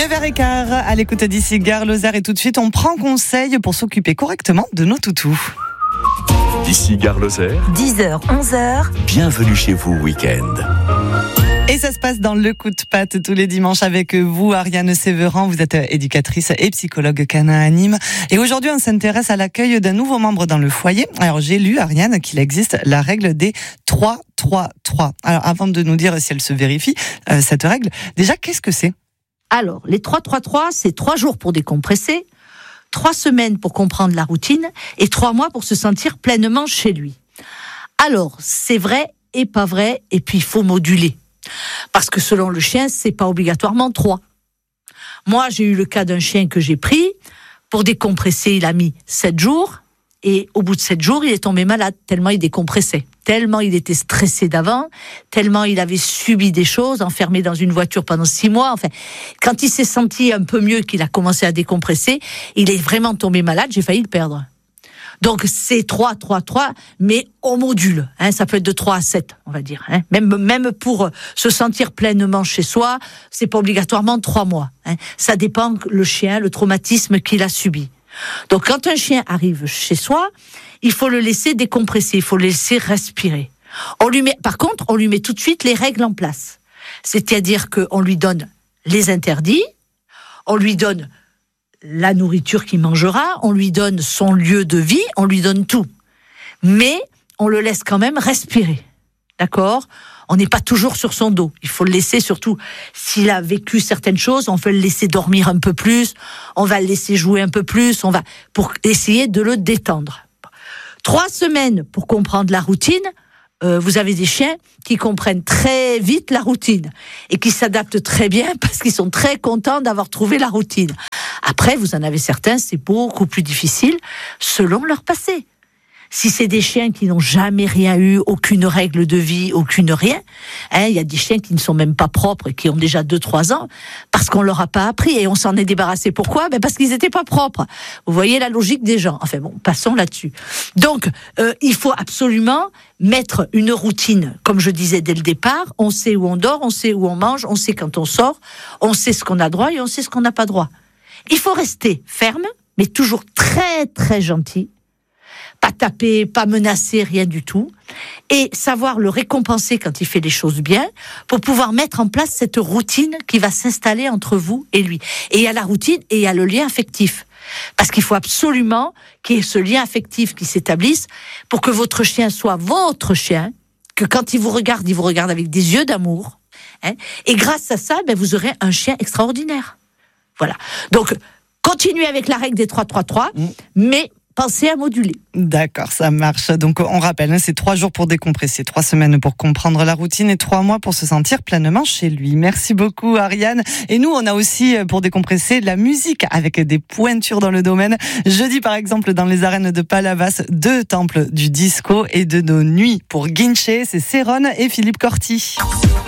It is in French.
9h15 à l'écoute d'ici Gare Lozère et tout de suite on prend conseil pour s'occuper correctement de nos toutous. Ici Gare Lozère, 10h, 11h. bienvenue chez vous week-end. Et ça se passe dans le coup de patte tous les dimanches avec vous, Ariane Sévéran. Vous êtes éducatrice et psychologue canin à Nîmes. Et aujourd'hui, on s'intéresse à l'accueil d'un nouveau membre dans le foyer. Alors, j'ai lu, Ariane, qu'il existe la règle des 3-3-3. Alors, avant de nous dire si elle se vérifie, cette règle, déjà, qu'est-ce que c'est ? Alors, les 3-3-3, c'est 3 jours pour décompresser, 3 semaines pour comprendre la routine et 3 mois pour se sentir pleinement chez lui. Alors, c'est vrai et pas vrai, et puis il faut moduler. Parce que selon le chien, c'est pas obligatoirement 3. Moi, j'ai eu le cas d'un chien que j'ai pris. Pour décompresser, il a mis 7 jours. Et au bout de 7 jours, il est tombé malade, tellement il décompressait. Tellement il était stressé d'avant, tellement il avait subi des choses, enfermé dans une voiture pendant 6 mois. Enfin, quand il s'est senti un peu mieux, qu'il a commencé à décompresser, il est vraiment tombé malade, j'ai failli le perdre. Donc c'est 3-3-3, mais au module. Ça peut être de 3 à 7, on va dire. Même pour se sentir pleinement chez soi, c'est pas obligatoirement 3 mois. Ça dépend le chien, le traumatisme qu'il a subi. Donc quand un chien arrive chez soi, il faut le laisser décompresser, il faut le laisser respirer. Par contre, on lui met tout de suite les règles en place. C'est-à-dire qu'on lui donne les interdits, on lui donne la nourriture qu'il mangera, on lui donne son lieu de vie, on lui donne tout. Mais on le laisse quand même respirer. D'accord ? On n'est pas toujours sur son dos. Il faut le laisser, surtout s'il a vécu certaines choses, on peut le laisser dormir un peu plus, on va le laisser jouer un peu plus, pour essayer de le détendre. 3 semaines pour comprendre la routine. Vous avez des chiens qui comprennent très vite la routine et qui s'adaptent très bien parce qu'ils sont très contents d'avoir trouvé la routine. Après, vous en avez certains, c'est beaucoup plus difficile selon leur passé. Si c'est des chiens qui n'ont jamais rien eu, aucune règle de vie, aucune rien, il y a des chiens qui ne sont même pas propres et qui ont déjà 2-3 ans parce qu'on leur a pas appris et on s'en est débarrassé. Pourquoi ? Parce qu'ils étaient pas propres. Vous voyez la logique des gens. Enfin bon, passons là-dessus. Donc, il faut absolument mettre une routine, comme je disais dès le départ. On sait où on dort, on sait où on mange, on sait quand on sort, on sait ce qu'on a droit et on sait ce qu'on n'a pas droit. Il faut rester ferme, mais toujours très très gentil. Pas taper, pas menacer, rien du tout. Et savoir le récompenser quand il fait les choses bien, pour pouvoir mettre en place cette routine qui va s'installer entre vous et lui. Et il y a la routine et il y a le lien affectif. Parce qu'il faut absolument qu'il y ait ce lien affectif qui s'établisse pour que votre chien soit votre chien, que quand il vous regarde avec des yeux d'amour. Et grâce à ça, vous aurez un chien extraordinaire. Voilà. Donc, continuez avec la règle des 3-3-3, mais pensez à moduler. D'accord, ça marche. Donc on rappelle, c'est 3 jours pour décompresser, 3 semaines pour comprendre la routine et 3 mois pour se sentir pleinement chez lui. Merci beaucoup Ariane. Et nous, on a aussi pour décompresser la musique avec des pointures dans le domaine. Jeudi par exemple dans les arènes de Palavas, 2 temples du disco et de nos nuits pour Guinché, c'est Céron et Philippe Corti.